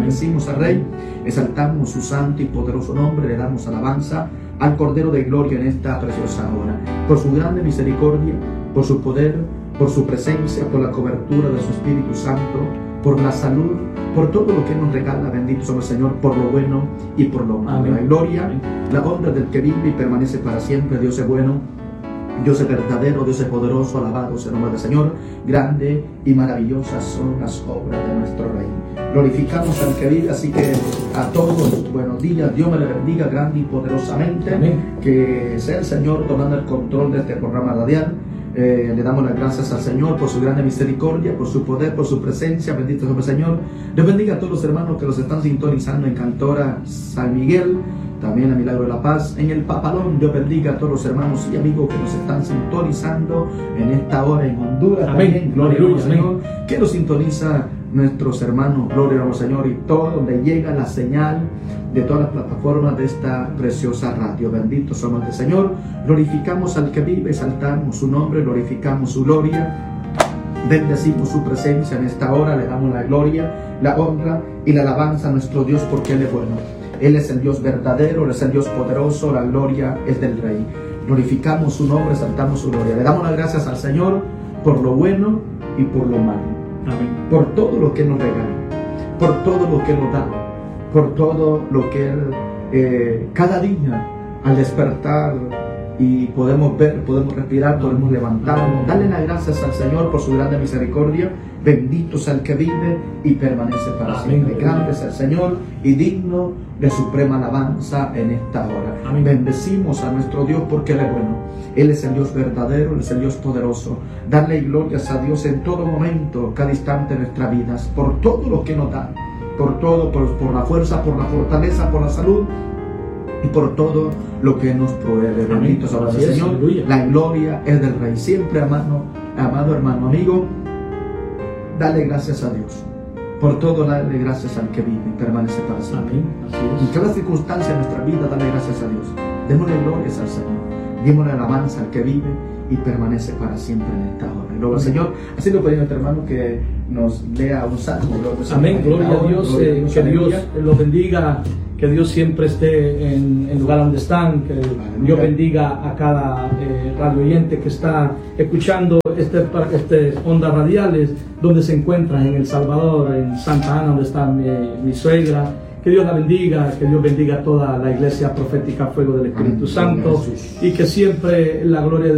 Bendecimos al Rey, exaltamos su santo y poderoso nombre, le damos alabanza al Cordero de Gloria en esta preciosa hora, por su grande misericordia, por su poder, por su presencia, por la cobertura de su Espíritu Santo, por la salud, por todo lo que nos regala. Bendito somos el Señor, por lo bueno y por lo malo. La gloria, la honra del que vive y permanece para siempre. Dios es bueno, Dios es verdadero, Dios es poderoso, alabado sea el nombre del Señor. Grande y maravillosas son las obras de nuestro Rey. Glorificamos al que vive, así que a todos, buenos días, Dios me le bendiga grande y poderosamente. Amén. Que sea el Señor tomando el control de este programa radial. Le damos las gracias al Señor por su grande misericordia, por su poder, por su presencia. Bendito sea el Señor. Dios bendiga a todos los hermanos que los están sintonizando en Cantora San Miguel, también a Milagro de la Paz, en el Papalón. Dios bendiga a todos los hermanos y amigos que nos están sintonizando en esta hora en Honduras. Amén. También, gloria al Señor, que nos sintoniza nuestros hermanos, gloria al Señor, y todo donde llega la señal de todas las plataformas de esta preciosa radio. Bendito somos el Señor. Glorificamos al que vive, exaltamos su nombre, glorificamos su gloria, bendecimos su presencia en esta hora, le damos la gloria, la honra y la alabanza a nuestro Dios, porque Él es bueno. Él es el Dios verdadero, Él es el Dios poderoso, la gloria es del Rey. Glorificamos su nombre, exaltamos su gloria. Le damos las gracias al Señor por lo bueno y por lo malo. Amén. Por todo lo que nos regala, por todo lo que nos da, por todo lo que Él, cada día al despertar y podemos ver, podemos respirar, podemos levantarnos, darle las gracias al Señor por su grande misericordia. Bendito sea el que vive y permanece para siempre. Grande es el Señor y digno de suprema alabanza en esta hora. Amén. Bendecimos a nuestro Dios porque Él es bueno. Él es el Dios verdadero, Él es el Dios poderoso. Darle glorias a Dios en todo momento, cada instante de nuestras vidas, por todo lo que nos da, por todo, por la fuerza, por la fortaleza, por la salud y por todo lo que nos provee. Bendito sea el Señor. Aleluya. La gloria es del Rey. Siempre, amado hermano, amigo, dale gracias a Dios. Por todo, dale gracias al que vive y permanece para siempre. Amén. Así es. En cada circunstancia de nuestra vida, dale gracias a Dios. Démosle glorias al Señor. Démosle alabanza al que vive y permanece para siempre en esta hora. Y luego, Señor, así lo pedimos, hermano, que nos lea un salmo. Amén. Gloria a Dios. Que Dios los bendiga. Que Dios siempre esté en el lugar donde están, que Dios bendiga a cada radio oyente que está escuchando este ondas radiales, donde se encuentran en El Salvador, en Santa Ana, donde está mi suegra. Que Dios la bendiga, que Dios bendiga a toda la iglesia profética Fuego del Espíritu Santo, y que siempre la gloria de